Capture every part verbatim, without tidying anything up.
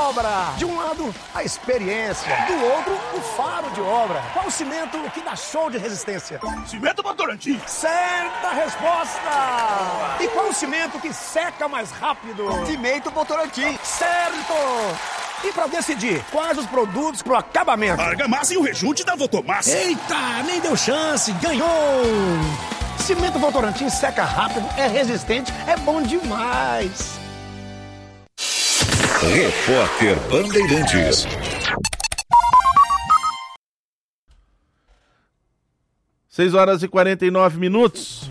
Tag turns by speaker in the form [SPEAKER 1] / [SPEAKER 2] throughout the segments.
[SPEAKER 1] obra. De um lado, a experiência. Do outro, o faro de obra. Qual o cimento que dá show de resistência?
[SPEAKER 2] Cimento Votorantim.
[SPEAKER 1] Certa resposta! E qual o cimento que seca mais rápido?
[SPEAKER 3] Cimento Votorantim.
[SPEAKER 1] Certo! E para decidir quais os produtos pro acabamento?
[SPEAKER 2] Argamassa e o rejunte da Votomassa.
[SPEAKER 1] Eita, nem deu chance, ganhou! Cimento Votorantim seca rápido, é resistente, é bom demais.
[SPEAKER 4] Repórter Bandeirantes.
[SPEAKER 5] seis horas e quarenta e nove minutos.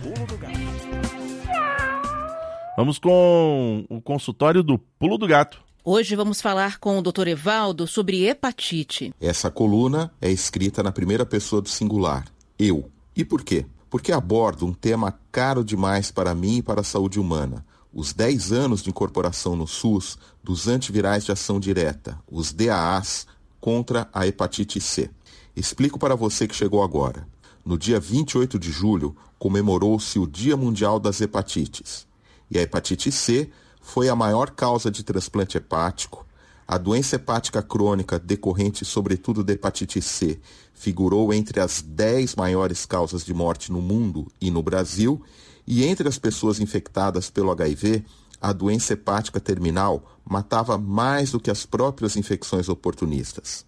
[SPEAKER 5] Vamos com o consultório do Pulo do Gato.
[SPEAKER 6] Hoje vamos falar com o doutor Evaldo sobre hepatite.
[SPEAKER 7] Essa coluna é escrita na primeira pessoa do singular, eu. E por quê? Porque abordo um tema caro demais para mim e para a saúde humana. Os dez anos de incorporação no SUS dos antivirais de ação direta, os D A As, contra a hepatite C. Explico para você que chegou agora. No dia vinte e oito de julho, comemorou-se o Dia Mundial das Hepatites. E a hepatite C foi a maior causa de transplante hepático. A doença hepática crônica decorrente sobretudo da hepatite C figurou entre as dez maiores causas de morte no mundo e no Brasil, e entre as pessoas infectadas pelo H I V, a doença hepática terminal matava mais do que as próprias infecções oportunistas.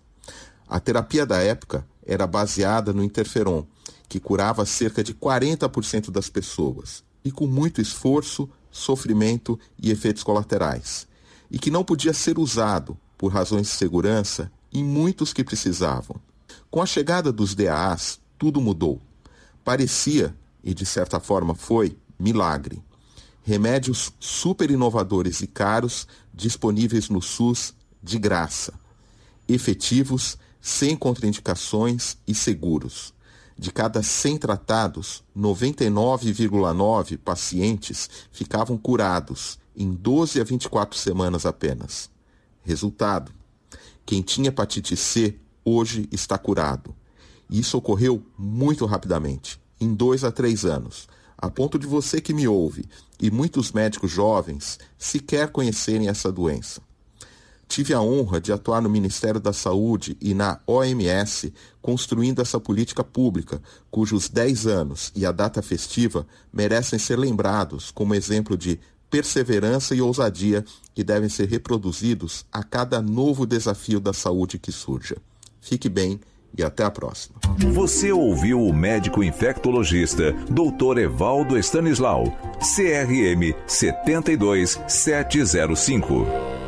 [SPEAKER 7] A terapia da época era baseada no interferon, que curava cerca de quarenta por cento das pessoas, e com muito esforço, sofrimento e efeitos colaterais, e que não podia ser usado, por razões de segurança, em muitos que precisavam. Com a chegada dos D A As, tudo mudou. Parecia, e de certa forma foi, milagre. Remédios super inovadores e caros disponíveis no SUS de graça. Efetivos, sem contraindicações e seguros. De cada cem tratados, noventa e nove vírgula nove pacientes ficavam curados em doze a vinte e quatro semanas apenas. Resultado: quem tinha hepatite C hoje está curado. E isso ocorreu muito rapidamente, em dois a três anos, a ponto de você que me ouve e muitos médicos jovens sequer conhecerem essa doença. Tive a honra de atuar no Ministério da Saúde e na O M S, construindo essa política pública, cujos dez anos e a data festiva merecem ser lembrados como exemplo de perseverança e ousadia que devem ser reproduzidos a cada novo desafio da saúde que surja. Fique bem e até a próxima.
[SPEAKER 4] Você ouviu o médico infectologista doutor Evaldo Stanislau, C R M sete dois sete zero cinco.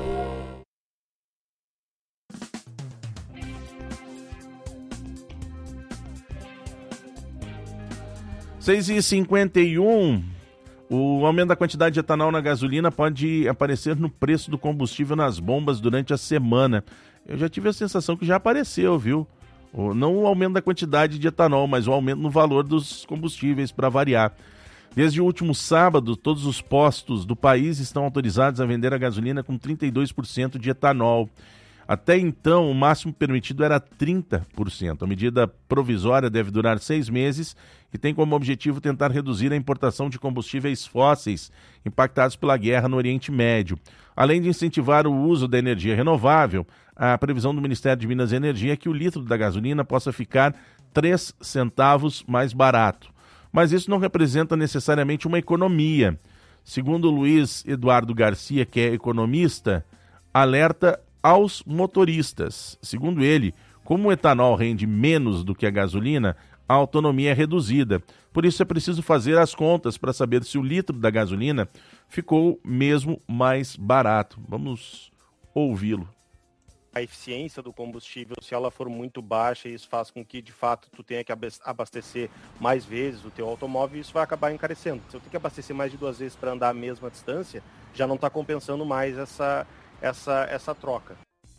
[SPEAKER 5] seis e cinquenta e um, o aumento da quantidade de etanol na gasolina pode aparecer no preço do combustível nas bombas durante a semana. Eu já tive a sensação que já apareceu, viu? Não o aumento da quantidade de etanol, mas o aumento no valor dos combustíveis, para variar. Desde o último sábado, todos os postos do país estão autorizados a vender a gasolina com trinta e dois por cento de etanol. Até então, o máximo permitido era trinta por cento. A medida provisória deve durar seis meses e tem como objetivo tentar reduzir a importação de combustíveis fósseis impactados pela guerra no Oriente Médio. Além de incentivar o uso da energia renovável, a previsão do Ministério de Minas e Energia é que o litro da gasolina possa ficar três centavos mais barato. Mas isso não representa necessariamente uma economia. Segundo Luiz Eduardo Garcia, que é economista, alerta aos motoristas. Segundo ele, como o etanol rende menos do que a gasolina, a autonomia é reduzida. Por isso é preciso fazer as contas para saber se o litro da gasolina ficou mesmo mais barato. Vamos ouvi-lo.
[SPEAKER 8] A eficiência do combustível, se ela for muito baixa, isso faz com que, de fato, tu tenha que abastecer mais vezes o teu automóvel e isso vai acabar encarecendo. Se eu tenho que abastecer mais de duas vezes para andar a mesma distância, já não está compensando mais essa, essa, essa troca.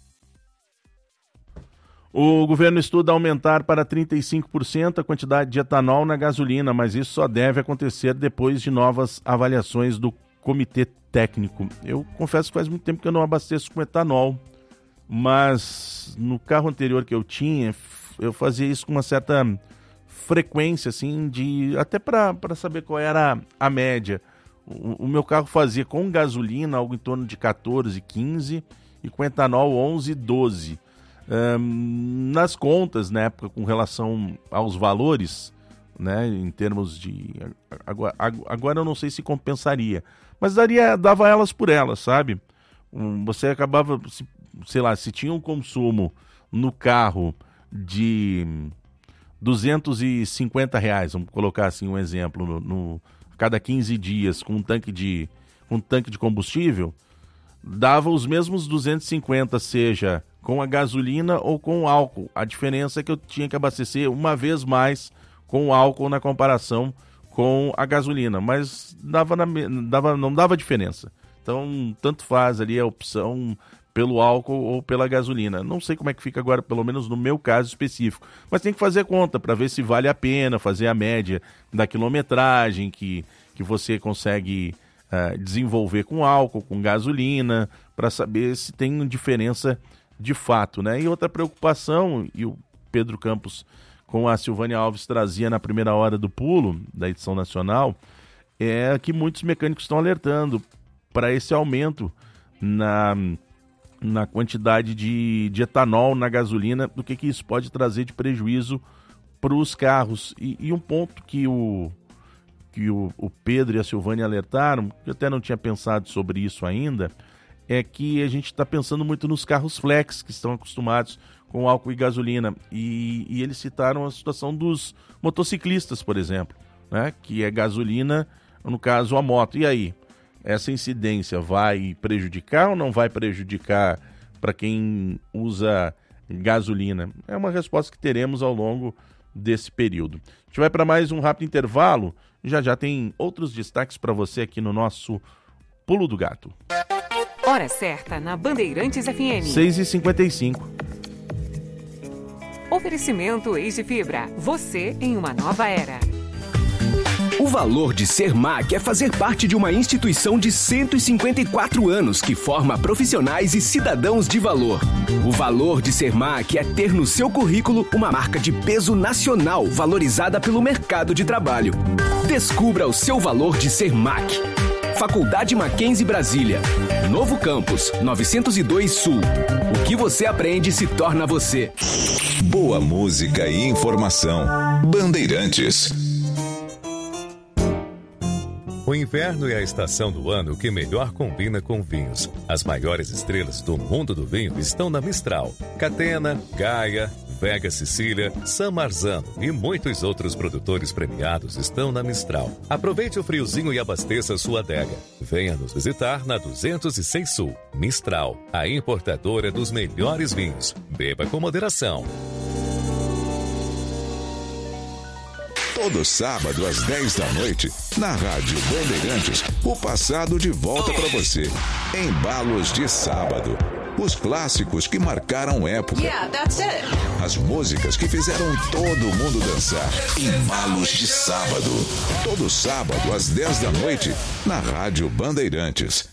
[SPEAKER 5] O governo estuda aumentar para trinta e cinco por cento a quantidade de etanol na gasolina, mas isso só deve acontecer depois de novas avaliações do comitê técnico. Eu confesso que faz muito tempo que eu não abasteço com etanol, mas no carro anterior que eu tinha, eu fazia isso com uma certa frequência, assim, de, até para saber qual era a, a média. O, o meu carro fazia com gasolina algo em torno de quatorze, quinze, e com etanol onze e doze. Um, nas contas, na época, com relação aos valores, né, em termos de... Agora, agora eu não sei se compensaria, mas daria, dava elas por elas, sabe? Um, você acabava, se, sei lá, se tinha um consumo no carro de duzentos e cinquenta reais, vamos colocar assim um exemplo, no, no, cada quinze dias com um tanque de, um tanque de combustível, dava os mesmos duzentos e cinquenta, seja com a gasolina ou com o álcool. A diferença é que eu tinha que abastecer uma vez mais com o álcool na comparação com a gasolina, mas dava na, dava, não dava diferença. Então, tanto faz ali a opção pelo álcool ou pela gasolina. Não sei como é que fica agora, pelo menos no meu caso específico, mas tem que fazer conta para ver se vale a pena fazer a média da quilometragem que, que você consegue uh, desenvolver com álcool, com gasolina, para saber se tem diferença de fato, né? E outra preocupação, e o Pedro Campos com a Silvânia Alves trazia na primeira hora do pulo da edição nacional, é que muitos mecânicos estão alertando para esse aumento na, na quantidade de, de etanol na gasolina, do que, que isso pode trazer de prejuízo para os carros. E, e um ponto que, o, que o, o Pedro e a Silvânia alertaram, que eu até não tinha pensado sobre isso ainda, é que a gente está pensando muito nos carros flex, que estão acostumados com álcool e gasolina. E, e eles citaram a situação dos motociclistas, por exemplo, né? Que é gasolina, no caso a moto. E aí? Essa incidência vai prejudicar ou não vai prejudicar para quem usa gasolina? É uma resposta que teremos ao longo desse período. A gente vai para mais um rápido intervalo. Já já tem outros destaques para você aqui no nosso Pulo do Gato.
[SPEAKER 3] Hora certa na Bandeirantes F M.
[SPEAKER 5] seis e cinquenta e cinco.
[SPEAKER 3] Oferecimento Easy Fibra. Você em uma nova era.
[SPEAKER 9] O valor de ser M A C é fazer parte de uma instituição de cento e cinquenta e quatro anos que forma profissionais e cidadãos de valor. O valor de ser M A C é ter no seu currículo uma marca de peso nacional valorizada pelo mercado de trabalho. Descubra o seu valor de ser M A C. Faculdade Mackenzie Brasília. Novo Campus, novecentos e dois Sul. O que você aprende se torna você.
[SPEAKER 4] Boa música e informação. Bandeirantes.
[SPEAKER 10] O inverno é a estação do ano que melhor combina com vinhos. As maiores estrelas do mundo do vinho estão na Mistral. Catena, Gaia, Vega Sicília, San Marzano e muitos outros produtores premiados estão na Mistral. Aproveite o friozinho e abasteça sua adega. Venha nos visitar na duzentos e seis Sul. Mistral, a importadora dos melhores vinhos. Beba com moderação.
[SPEAKER 4] Todo sábado às dez da noite, na Rádio Bandeirantes, o passado de volta para você. Embalos de Sábado. Os clássicos que marcaram época.
[SPEAKER 11] Yeah, that's it.
[SPEAKER 4] As músicas que fizeram todo mundo dançar. Embalos de Sábado. Todo sábado às dez da noite, na Rádio Bandeirantes.